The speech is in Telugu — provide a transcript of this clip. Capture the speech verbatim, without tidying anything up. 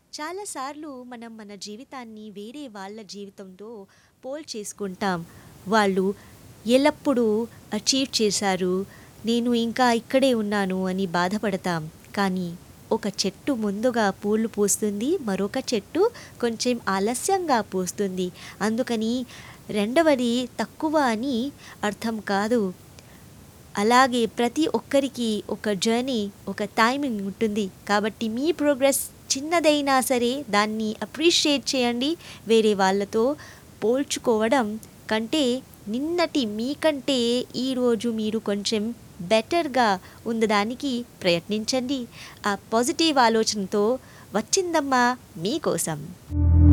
చాలాసార్లు మనం మన జీవితాన్ని వేరే వాళ్ళ జీవితంతో పోల్ చేసుకుంటాం. వాళ్ళు ఎల్లప్పుడూ అచీవ్ చేశారు. నేను ఇంకా ఇక్కడే ఉన్నాను అని బాధపడతాం. కానీ ఒక చెట్టు ముందుగా పూలు పూస్తుంది. మరొక చెట్టు కొంచెం ఆలస్యంగా పూస్తుంది. అందుకని రెండవది తక్కువ అని అర్థం కాదు. అలాగే ప్రతి ఒక్కరికి ఒక జర్నీ, ఒక టైమింగ్ ఉంటుంది. కాబట్టి మీ ప్రోగ్రెస్ చిన్నదైనా సరే దాన్ని అప్రిషియేట్ చేయండి. వేరే వాళ్ళతో పోల్చుకోవడం కంటే నిన్నటి మీకంటే ఈరోజు మీరు కొంచెం బెటర్‌గా ఉండడానికి ప్రయత్నించండి. ఆ పాజిటివ్ ఆలోచనతో వచ్చిందమ్మా మీకోసం.